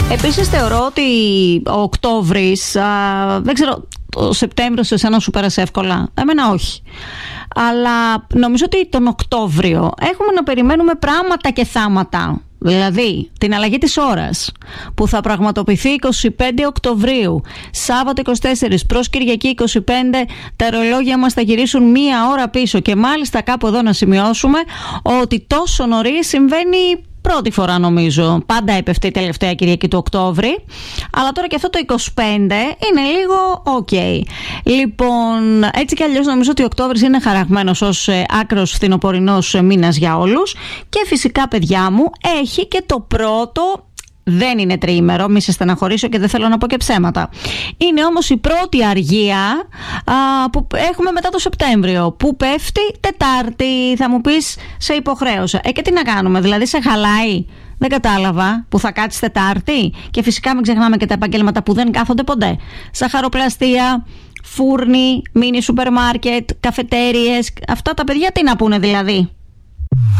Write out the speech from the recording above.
Επίσης θεωρώ ότι ο Οκτώβρης, δεν ξέρω, ο Σεπτέμβριος σε εσένα σου πέρασε εύκολα? Εμένα όχι. Αλλά νομίζω ότι τον Οκτώβριο έχουμε να περιμένουμε πράγματα και θάματα. Δηλαδή την αλλαγή της ώρας που θα πραγματοποιηθεί 25 Οκτωβρίου, Σάββατο 24 προς Κυριακή 25, τα ρολόγια μας θα γυρίσουν μία ώρα πίσω. Και μάλιστα κάπου εδώ να σημειώσουμε ότι τόσο νωρίς συμβαίνει πρώτη φορά, νομίζω. Πάντα έπεφτε η τελευταία Κυριακή του Οκτώβρη, αλλά τώρα και αυτό το 25 είναι λίγο ok. Λοιπόν, έτσι κι αλλιώς νομίζω ότι ο Οκτώβρης είναι χαραγμένος ως άκρος φθινοπορεινός μήνας για όλους. Και φυσικά, παιδιά μου, έχει και το πρώτο, δεν είναι τριήμερο, μη σε στεναχωρήσω και δεν θέλω να πω και ψέματα. Είναι όμως η πρώτη αργία που έχουμε μετά το Σεπτέμβριο, που πέφτει Τετάρτη. Θα μου πεις, σε υποχρέωσα. Και τι να κάνουμε, δηλαδή σε χαλάει? Δεν κατάλαβα, που θα κάτσεις Τετάρτη. Και φυσικά μην ξεχνάμε και τα επαγγέλματα που δεν κάθονται ποτέ. Σαχαροπλαστεία, φούρνοι, μίνι σούπερ μάρκετ, καφετέριες. Αυτά τα παιδιά τι να πούνε δηλαδή?